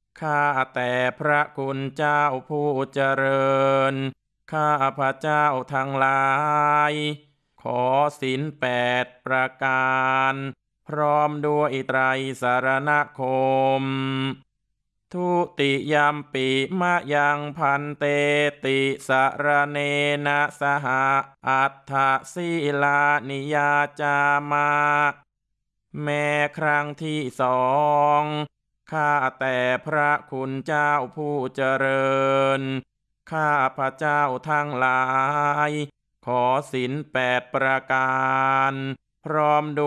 ข้าแต่พระคุณเจ้าผู้เจริญข้าพระเจ้าทั้งหลายขอศีล8 ประการพร้อมด้วยไตรสรณคมทุติยัมปิมะยังพันเตติสรเนนะสหอัฏฐศีลานิยาจามาแม้ครั้งที่สองข้าแต่พระคุณเจ้าผู้เจริญข้าพระเจ้าทั้งหลายขอศีล8 ประการพร้อมด้วย